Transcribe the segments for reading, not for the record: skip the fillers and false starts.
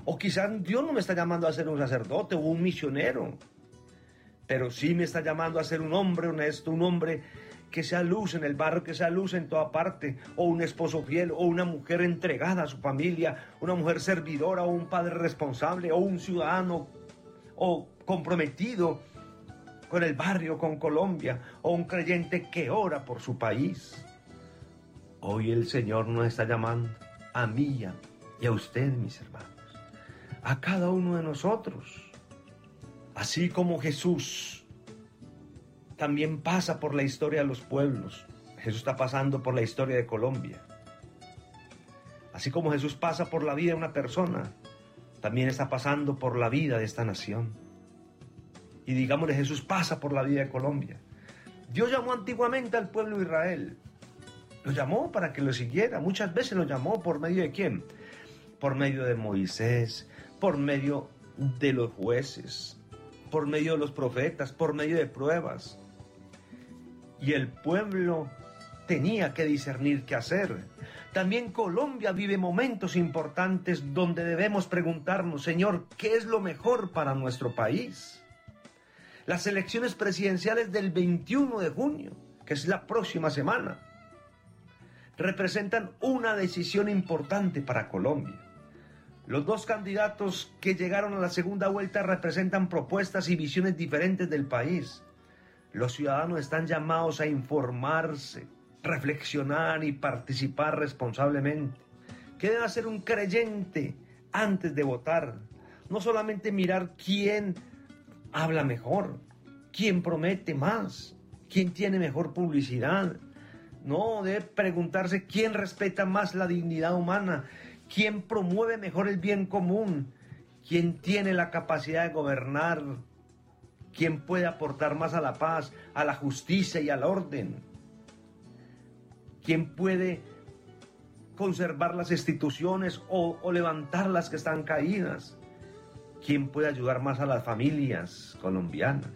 O quizás Dios no me está llamando a ser un sacerdote o un misionero, pero sí me está llamando a ser un hombre honesto, un hombre que sea luz en el barrio, que sea luz en toda parte, o un esposo fiel, o una mujer entregada a su familia, una mujer servidora, o un padre responsable, o un ciudadano o comprometido con el barrio, con Colombia, o un creyente que ora por su país. Hoy el Señor nos está llamando a mí y a usted, mis hermanos, a cada uno de nosotros. Así como Jesús también pasa por la historia de los pueblos, Jesús está pasando por la historia de Colombia. Así como Jesús pasa por la vida de una persona, también está pasando por la vida de esta nación. Y digámosle, Jesús pasa por la vida de Colombia. Dios llamó antiguamente al pueblo de Israel. Lo llamó para que lo siguiera. Muchas veces lo llamó por medio de ¿quién? Por medio de Moisés, por medio de los jueces, por medio de los profetas, por medio de pruebas. Y el pueblo tenía que discernir qué hacer. También Colombia vive momentos importantes donde debemos preguntarnos, Señor, ¿qué es lo mejor para nuestro país? Las elecciones presidenciales del 21 de junio, que es la próxima semana, representan una decisión importante para Colombia. Los dos candidatos que llegaron a la segunda vuelta representan propuestas y visiones diferentes del país. Los ciudadanos están llamados a informarse, reflexionar y participar responsablemente. ¿Qué debe hacer un creyente antes de votar? No solamente mirar quién habla mejor, quién promete más, quién tiene mejor publicidad. No, debe preguntarse quién respeta más la dignidad humana, quién promueve mejor el bien común, quién tiene la capacidad de gobernar, quién puede aportar más a la paz, a la justicia y al orden, quién puede conservar las instituciones o levantar las que están caídas, quién puede ayudar más a las familias colombianas.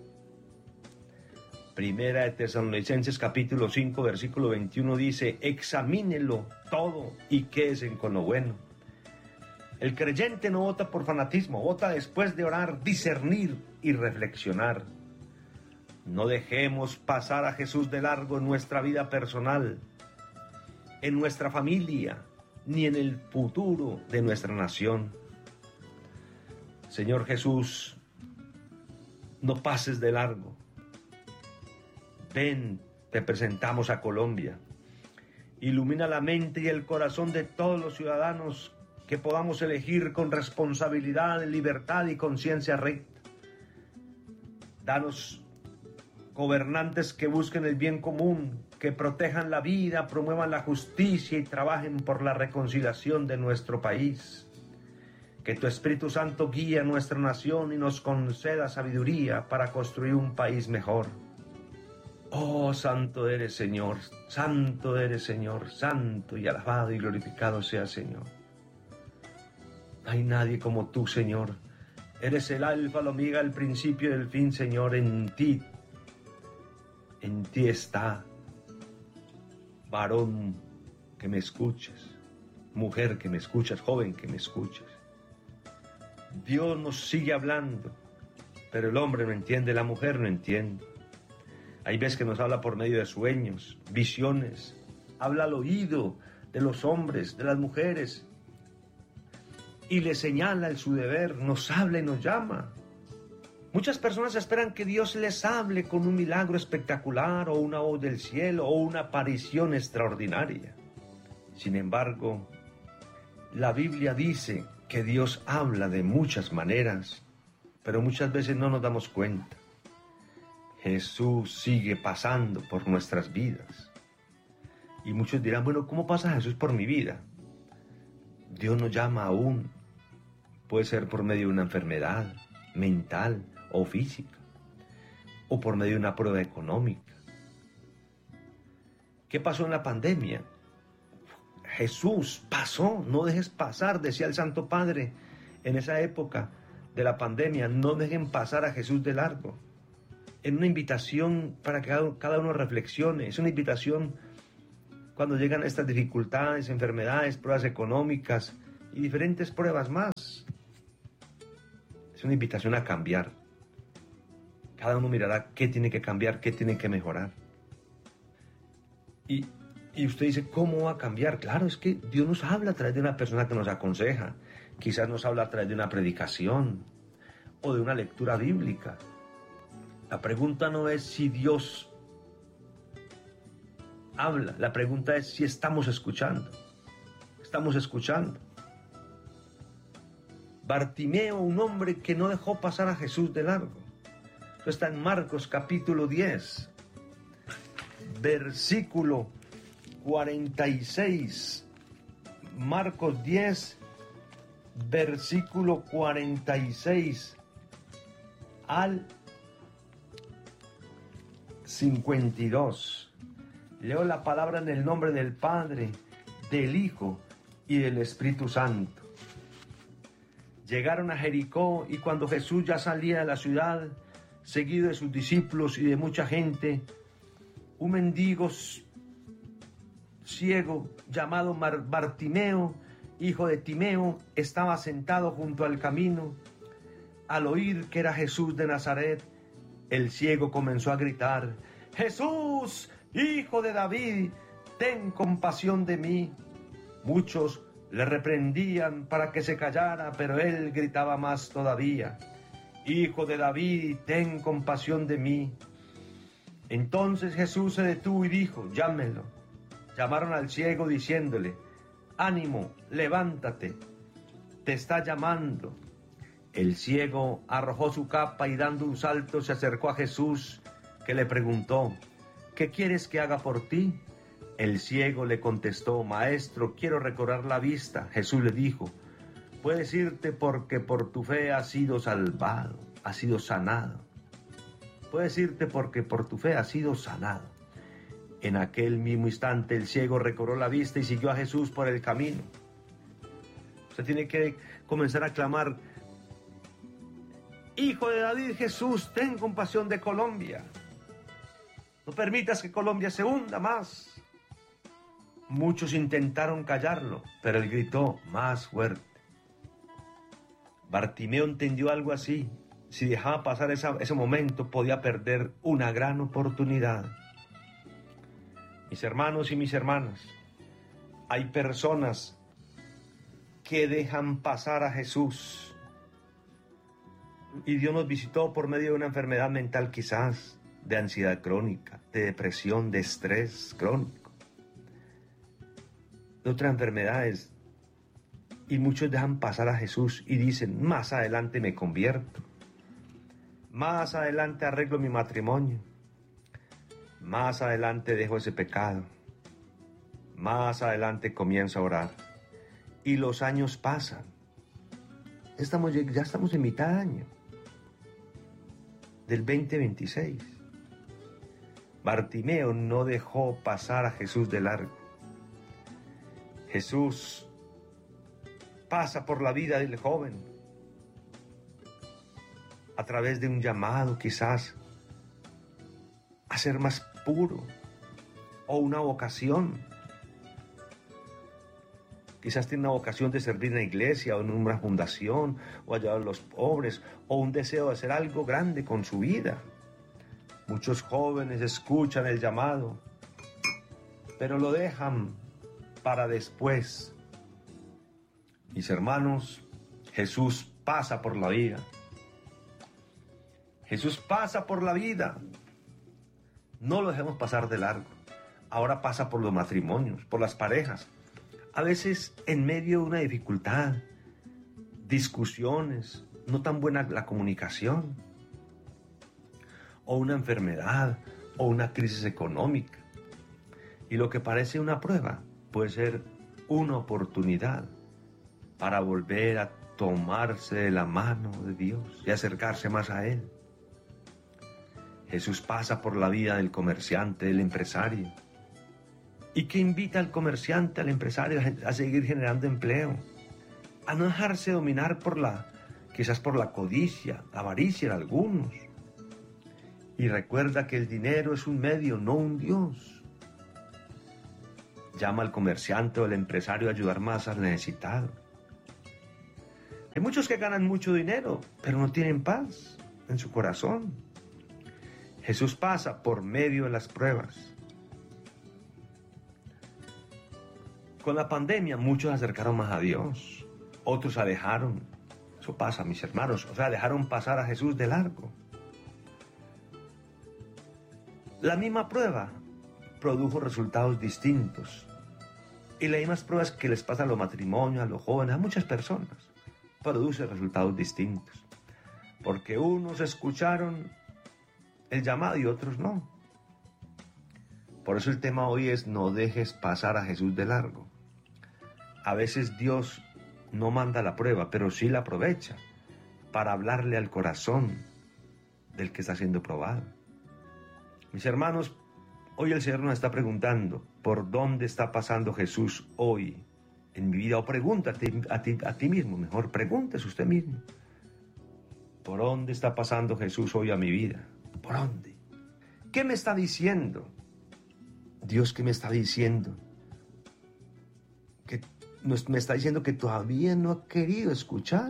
Primera de Tesalonicenses capítulo 5 versículo 21 dice, examínelo todo y quédese con lo bueno. El creyente no vota por fanatismo, vota después de orar, discernir y reflexionar. No dejemos pasar a Jesús de largo en nuestra vida personal, en nuestra familia, ni en el futuro de nuestra nación. Señor Jesús, no pases de largo. Ven, te presentamos a Colombia. Ilumina la mente y el corazón de todos los ciudadanos, que podamos elegir con responsabilidad, libertad y conciencia recta. Danos gobernantes que busquen el bien común, que protejan la vida, promuevan la justicia y trabajen por la reconciliación de nuestro país. Que tu Espíritu Santo guíe a nuestra nación y nos conceda sabiduría para construir un país mejor. Oh, santo eres, Señor, santo eres, Señor, santo y alabado y glorificado sea, Señor. No hay nadie como tú, Señor. Eres el alfa, la omega, el principio y el fin, Señor. En ti está, varón que me escuchas, mujer que me escuchas, joven que me escuchas. Dios nos sigue hablando, pero el hombre no entiende, la mujer no entiende. Hay veces que nos habla por medio de sueños, visiones, habla al oído de los hombres, de las mujeres, y les señala en su deber, nos habla y nos llama. Muchas personas esperan que Dios les hable con un milagro espectacular, o una voz del cielo, o una aparición extraordinaria. Sin embargo, la Biblia dice que Dios habla de muchas maneras, pero muchas veces no nos damos cuenta. Jesús sigue pasando por nuestras vidas. Y muchos dirán, bueno, ¿cómo pasa Jesús por mi vida? Dios nos llama aún. Puede ser por medio de una enfermedad mental o física, o por medio de una prueba económica. ¿Qué pasó en la pandemia? Jesús pasó, no dejes pasar, decía el Santo Padre en esa época de la pandemia, no dejen pasar a Jesús de largo. En una invitación para que cada uno reflexione, es una invitación cuando llegan estas dificultades, enfermedades, pruebas económicas y diferentes pruebas más. Es una invitación a cambiar. Cada uno mirará qué tiene que cambiar, qué tiene que mejorar. Y usted dice, ¿cómo va a cambiar? Claro, es que Dios nos habla a través de una persona que nos aconseja. Quizás nos habla a través de una predicación o de una lectura bíblica. La pregunta no es si Dios habla, la pregunta es si estamos escuchando. Estamos escuchando. Bartimeo, un hombre que no dejó pasar a Jesús de largo. Esto está en Marcos capítulo 10, versículo 46. Marcos 10, versículo 46 al 52. Leo la palabra en el nombre del Padre, del Hijo y del Espíritu Santo. Llegaron a Jericó y cuando Jesús ya salía de la ciudad, seguido de sus discípulos y de mucha gente, un mendigo ciego llamado Bartimeo, hijo de Timeo, estaba sentado junto al camino. Al oír que era Jesús de Nazaret, el ciego comenzó a gritar: ¡Jesús, hijo de David, ten compasión de mí! Muchos le reprendían para que se callara, pero él gritaba más todavía: ¡Hijo de David, ten compasión de mí! Entonces Jesús se detuvo y dijo: llámenlo. Llamaron al ciego diciéndole: ánimo, levántate, te está llamando. El ciego arrojó su capa y dando un salto se acercó a Jesús, que le preguntó: ¿qué quieres que haga por ti? El ciego le contestó: maestro, quiero recobrar la vista. Jesús le dijo: puedes irte porque por tu fe has sido salvado, has sido sanado. Puedes irte porque por tu fe has sido sanado. En aquel mismo instante el ciego recobró la vista y siguió a Jesús por el camino. Usted tiene que comenzar a clamar: Hijo de David, Jesús, ten compasión de Colombia. No permitas que Colombia se hunda más. Muchos intentaron callarlo, pero él gritó más fuerte. Bartimeo entendió algo así. Si dejaba pasar ese momento, podía perder una gran oportunidad. Mis hermanos y mis hermanas, hay personas que dejan pasar a Jesús. Y Dios nos visitó por medio de una enfermedad mental, quizás, de ansiedad crónica, de depresión, de estrés crónico, de otras enfermedades. Y muchos dejan pasar a Jesús y dicen: más adelante me convierto, más adelante arreglo mi matrimonio, más adelante dejo ese pecado, más adelante comienzo a orar. Y los años pasan. Ya estamos en mitad de año del 2026. Bartimeo no dejó pasar a Jesús de largo. Jesús pasa por la vida del joven a través de un llamado, quizás a ser más puro, o una vocación. Quizás tiene una vocación de servir en la iglesia o en una fundación o ayudar a los pobres, o un deseo de hacer algo grande con su vida. Muchos jóvenes escuchan el llamado, pero lo dejan para después. Mis hermanos, Jesús pasa por la vida. Jesús pasa por la vida. No lo dejemos pasar de largo. Ahora pasa por los matrimonios, por las parejas. A veces en medio de una dificultad, discusiones, no tan buena la comunicación, o una enfermedad, o una crisis económica. Y lo que parece una prueba puede ser una oportunidad para volver a tomarse de la mano de Dios y acercarse más a Él. Jesús pasa por la vida del comerciante, del empresario. ¿Y qué invita al comerciante, al empresario a seguir generando empleo? A no dejarse dominar quizás por la codicia, la avaricia de algunos. Y recuerda que el dinero es un medio, no un Dios. Llama al comerciante o al empresario a ayudar más al necesitado. Hay muchos que ganan mucho dinero, pero no tienen paz en su corazón. Jesús pasa por medio de las pruebas. Con la pandemia muchos se acercaron más a Dios, otros se alejaron. Eso pasa, mis hermanos, o sea, dejaron pasar a Jesús de largo. La misma prueba produjo resultados distintos. Y las mismas pruebas que les pasan a los matrimonios, a los jóvenes, a muchas personas, produce resultados distintos. Porque unos escucharon el llamado y otros no. Por eso el tema hoy es: no dejes pasar a Jesús de largo. A veces Dios no manda la prueba, pero sí la aprovecha para hablarle al corazón del que está siendo probado. Mis hermanos, hoy el Señor nos está preguntando: ¿por dónde está pasando Jesús hoy en mi vida? O pregúntate a ti mismo, mejor pregúntese usted mismo: ¿por dónde está pasando Jesús hoy a mi vida? ¿Por dónde? ¿Qué me está diciendo? Dios, ¿qué me está diciendo? Que me está diciendo que todavía no ha querido escuchar.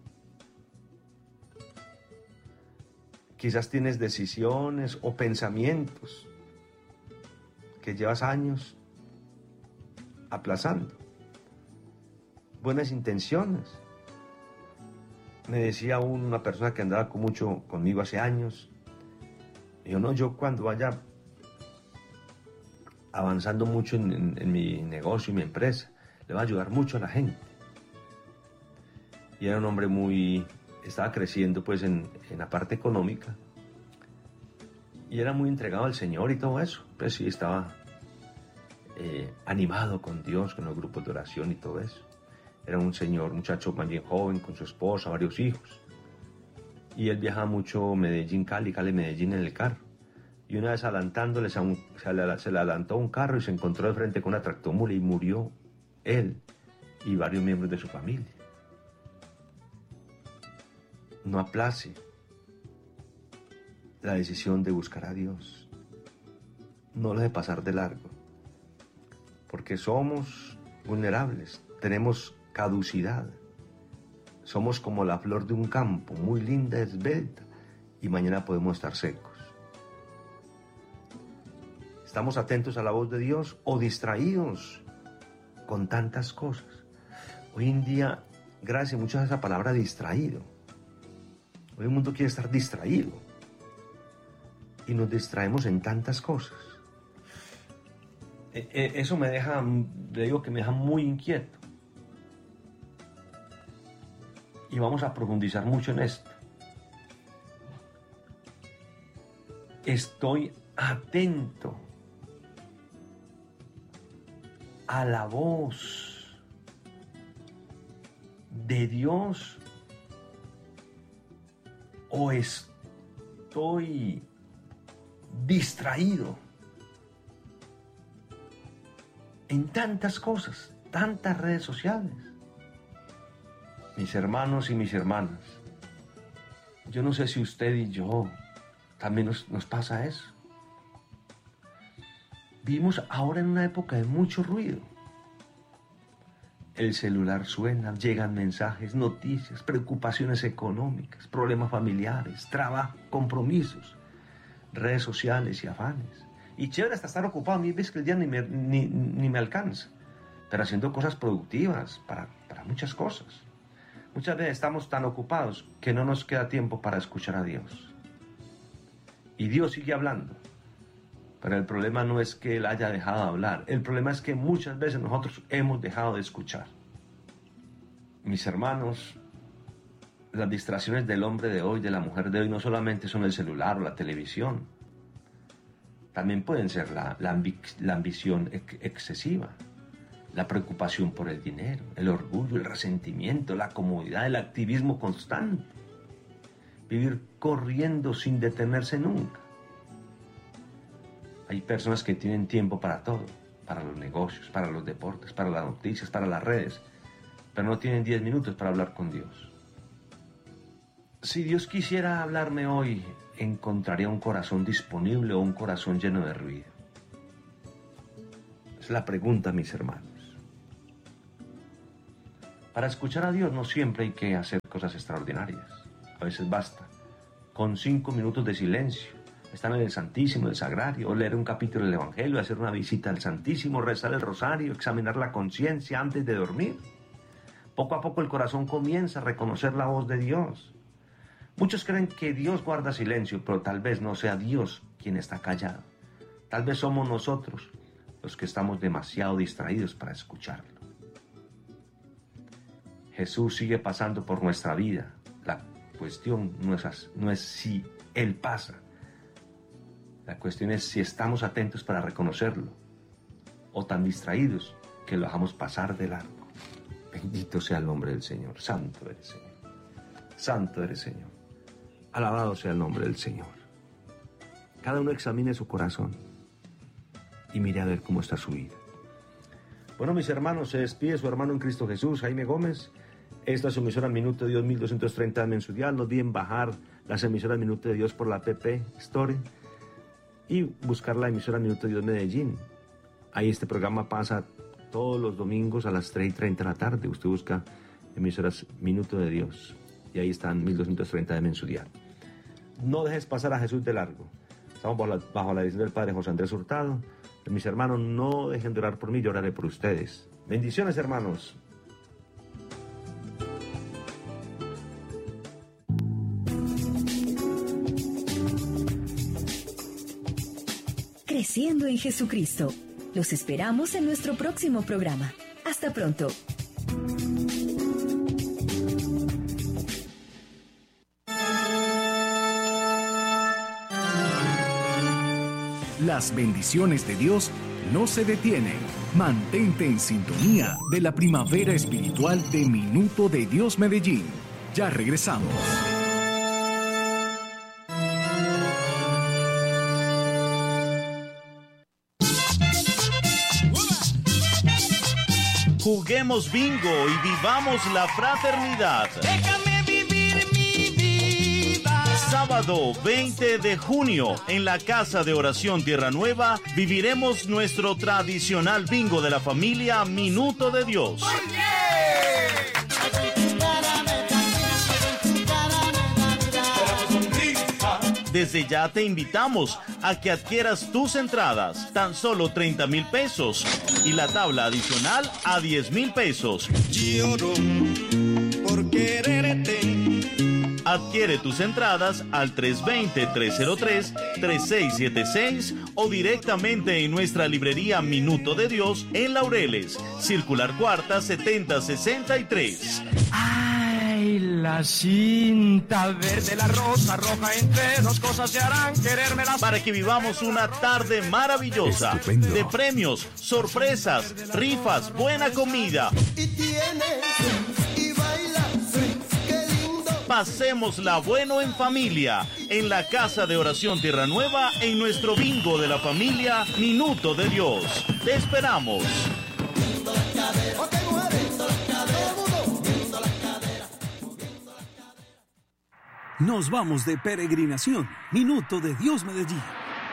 Quizás tienes decisiones o pensamientos que llevas años aplazando. Buenas intenciones. Me decía una persona que andaba mucho conmigo hace años: yo cuando vaya avanzando mucho en mi negocio y mi empresa, le va a ayudar mucho a la gente. Y era un hombre estaba creciendo pues en la parte económica, y era muy entregado al Señor y todo eso. Pues sí, estaba animado con Dios, con los grupos de oración y todo eso. Era un muchacho más bien joven, con su esposa, varios hijos. Y él viajaba mucho Medellín, Cali, Medellín en el carro. Y una vez adelantándole, se le adelantó un carro y se encontró de frente con una tractomula y murió él y varios miembros de su familia. No aplace la decisión de buscar a Dios. No lo deje pasar de largo. Porque somos vulnerables, tenemos caducidad. Somos como la flor de un campo, muy linda, esbelta, y mañana podemos estar secos. ¿Estamos atentos a la voz de Dios o distraídos con tantas cosas? Hoy en día, gracias mucho a esa palabra distraído. Hoy el mundo quiere estar distraído. Y nos distraemos en tantas cosas. Eso me deja muy inquieto. Y vamos a profundizar mucho en esto. Estoy atento a la voz de Dios, o estoy distraído en tantas cosas, tantas redes sociales. Mis hermanos y mis hermanas, yo no sé si usted y yo también nos pasa eso. Vivimos ahora en una época de mucho ruido. El celular suena, llegan mensajes, noticias, preocupaciones económicas, problemas familiares, trabajo, compromisos, redes sociales y afanes. Y chévere hasta estar ocupado. A mí ves que el día ni me alcanza, pero haciendo cosas productivas para muchas cosas. Muchas veces estamos tan ocupados que no nos queda tiempo para escuchar a Dios. Y Dios sigue hablando. Pero el problema no es que Él haya dejado de hablar. El problema es que muchas veces nosotros hemos dejado de escuchar. Mis hermanos, las distracciones del hombre de hoy, de la mujer de hoy, no solamente son el celular o la televisión. También pueden ser la ambición excesiva, la preocupación por el dinero, el orgullo, el resentimiento, la comodidad, el activismo constante. Vivir corriendo sin detenerse nunca. Hay personas que tienen tiempo para todo, para los negocios, para los deportes, para las noticias, para las redes, pero no tienen 10 minutos para hablar con Dios. Si Dios quisiera hablarme hoy, encontraría un corazón disponible o un corazón lleno de ruido. Es la pregunta, mis hermanos. Para escuchar a Dios no siempre hay que hacer cosas extraordinarias. A veces basta con 5 minutos de silencio, estar en el Santísimo, el Sagrario, o leer un capítulo del Evangelio, hacer una visita al Santísimo, rezar el rosario, examinar la conciencia antes de dormir. Poco a poco el corazón comienza a reconocer la voz de Dios. Muchos creen que Dios guarda silencio, pero tal vez no sea Dios quien está callado. Tal vez somos nosotros los que estamos demasiado distraídos para escucharlo. Jesús sigue pasando por nuestra vida. La cuestión no es si Él pasa. La cuestión es si estamos atentos para reconocerlo o tan distraídos que lo dejamos pasar de largo. Bendito sea el nombre del Señor. Santo eres, Señor. Santo eres, Señor. Alabado sea el nombre del Señor. Cada uno examine su corazón y mire a ver cómo está su vida. Bueno, mis hermanos, se despide su hermano en Cristo Jesús, Jaime Gómez. Esta es su emisora Minuto de Dios 1230 en su dial. No olviden bajar las emisoras Minuto de Dios por la app Store y buscar la emisora Minuto de Dios Medellín. Ahí este programa pasa todos los domingos a las 3:30 de la tarde. Usted busca emisoras Minuto de Dios y ahí están 1230 en su dial. No dejes pasar a Jesús de largo. Estamos bajo la dirección del Padre José Andrés Hurtado. Mis hermanos, no dejen de orar por mí, yo oraré por ustedes. Bendiciones, hermanos. Creciendo en Jesucristo. Los esperamos en nuestro próximo programa. Hasta pronto. Las bendiciones de Dios no se detienen. Mantente en sintonía de la primavera espiritual de Minuto de Dios Medellín. Ya regresamos. Juguemos bingo y vivamos la fraternidad. Déjame vivir mi vida. Sábado 20 de junio, en la Casa de Oración Tierra Nueva, viviremos nuestro tradicional bingo de la familia Minuto de Dios. Desde ya te invitamos a que adquieras tus entradas, tan solo 30,000 pesos, y la tabla adicional a 10,000 pesos. Lloro por quererte. Adquiere tus entradas al 320-303-3676 o directamente en nuestra librería Minuto de Dios en Laureles, Circular Cuarta 7063. Ay, la cinta verde, la rosa roja, entre dos cosas se harán quererme las... Para que vivamos una tarde maravillosa. Estupendo. De premios, sorpresas, rifas, buena comida. Y tiene y baila, qué lindo. Pasémosla bueno en familia, en la Casa de Oración Tierra Nueva, en nuestro bingo de la familia Minuto de Dios. Te esperamos. Ok, mujeres, todo el mundo. Nos vamos de peregrinación. Minuto de Dios Medellín.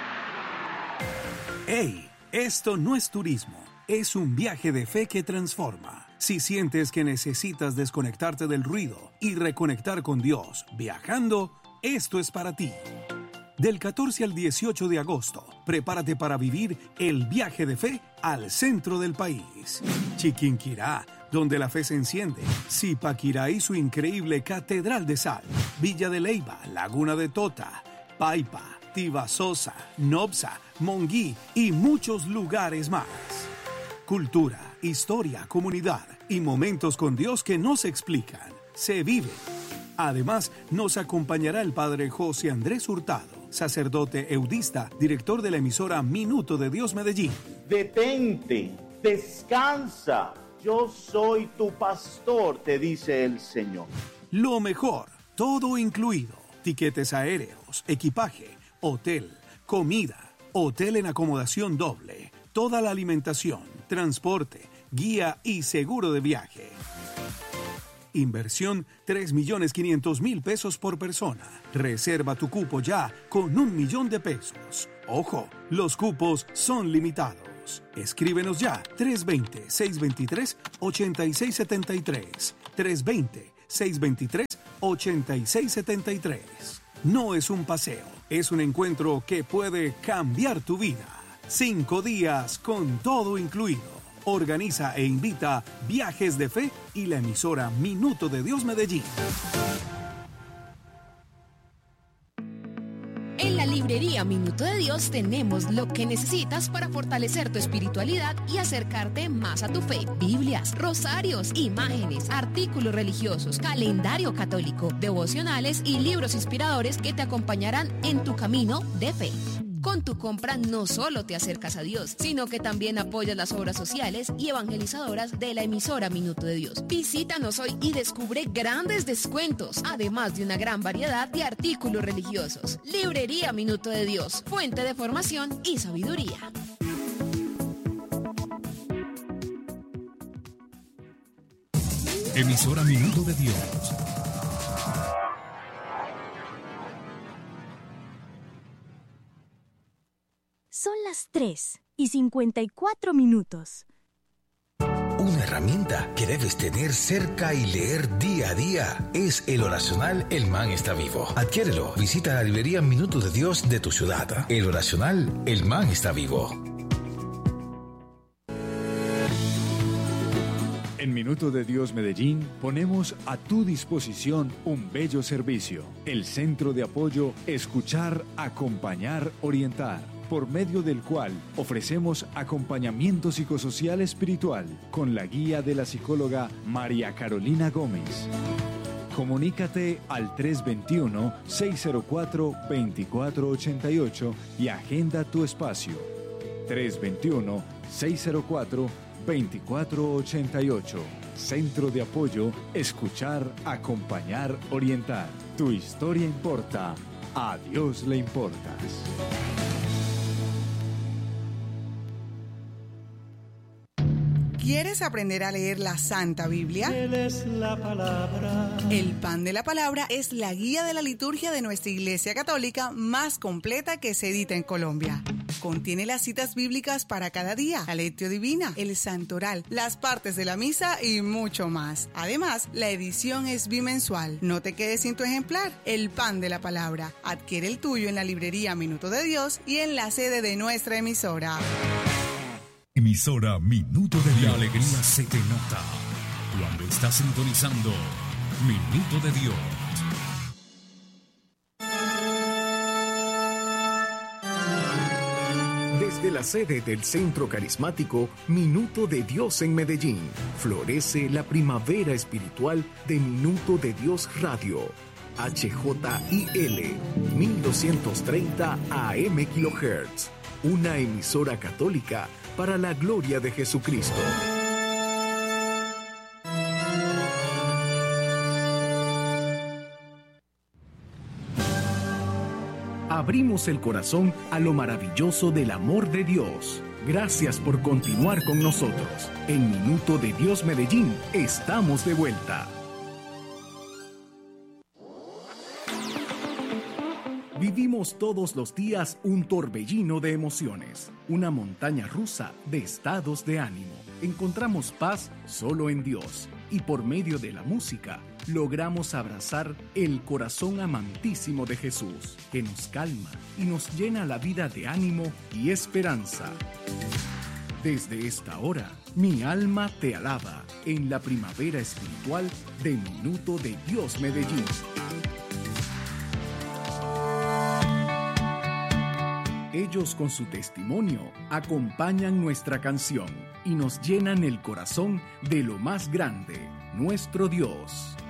¡Ey! Esto no es turismo. Es un viaje de fe que transforma. Si sientes que necesitas desconectarte del ruido y reconectar con Dios viajando, esto es para ti. Del 14 al 18 de agosto, prepárate para vivir el viaje de fe al centro del país. Chiquinquirá, donde la fe se enciende. Zipaquirá y su increíble Catedral de Sal. Villa de Leyva, Laguna de Tota, Paipa, Tibasosa, Nopsa, Monguí y muchos lugares más. Cultura, historia, comunidad y momentos con Dios que no se explican, se viven. Además, nos acompañará el Padre José Andrés Hurtado, sacerdote eudista, director de la emisora Minuto de Dios Medellín. Detente, descansa. Yo soy tu pastor, te dice el Señor. Lo mejor, todo incluido. Tiquetes aéreos, equipaje, hotel, comida, hotel en acomodación doble, toda la alimentación, transporte, guía y seguro de viaje. Inversión 3.500.000 pesos por persona. Reserva tu cupo ya con 1.000.000 de pesos. Ojo, los cupos son limitados. Escríbenos ya 320-623-8673 320-623-8673. No es un paseo, es un encuentro que puede cambiar tu vida. 5 días con todo incluido. Organiza e invita Viajes de Fe y la emisora Minuto de Dios Medellín. En la librería Minuto de Dios tenemos lo que necesitas para fortalecer tu espiritualidad y acercarte más a tu fe. Biblias, rosarios, imágenes, artículos religiosos, calendario católico, devocionales y libros inspiradores que te acompañarán en tu camino de fe. Con tu compra no solo te acercas a Dios, sino que también apoyas las obras sociales y evangelizadoras de la emisora Minuto de Dios. Visítanos hoy y descubre grandes descuentos, además de una gran variedad de artículos religiosos. Librería Minuto de Dios, fuente de formación y sabiduría. Emisora Minuto de Dios. Son las 3:54. Una herramienta que debes tener cerca y leer día a día es el oracional El Man está vivo. Adquiérelo. Visita la librería Minuto de Dios de tu ciudad. El oracional El Man está vivo. En Minuto de Dios Medellín ponemos a tu disposición un bello servicio. El Centro de Apoyo Escuchar, Acompañar, Orientar, por medio del cual ofrecemos acompañamiento psicosocial espiritual con la guía de la psicóloga María Carolina Gómez. Comunícate al 321-604-2488 y agenda tu espacio. 321-604-2488. Centro de Apoyo Escuchar, Acompañar, Orientar. Tu historia importa. A Dios le importas. ¿Quieres aprender a leer la Santa Biblia? Él es la palabra. El Pan de la Palabra es la guía de la liturgia de nuestra Iglesia Católica más completa que se edita en Colombia. Contiene las citas bíblicas para cada día, la lectio divina, el santoral, las partes de la misa y mucho más. Además, la edición es bimensual. No te quedes sin tu ejemplar. El Pan de la Palabra. Adquiere el tuyo en la librería Minuto de Dios y en la sede de nuestra emisora. Emisora Minuto de Dios. La alegría se te nota cuando estás sintonizando Minuto de Dios. Desde la sede del Centro Carismático Minuto de Dios en Medellín, florece la primavera espiritual de Minuto de Dios Radio. HJIL 1230 AM kHz. Una emisora católica para la gloria de Jesucristo. Abrimos el corazón a lo maravilloso del amor de Dios. Gracias por continuar con nosotros. En Minuto de Dios Medellín, estamos de vuelta. Vivimos todos los días un torbellino de emociones, una montaña rusa de estados de ánimo. Encontramos paz solo en Dios y por medio de la música logramos abrazar el corazón amantísimo de Jesús, que nos calma y nos llena la vida de ánimo y esperanza. Desde esta hora, mi alma te alaba en la primavera espiritual de Minuto de Dios Medellín. Ellos con su testimonio acompañan nuestra canción y nos llenan el corazón de lo más grande, nuestro Dios.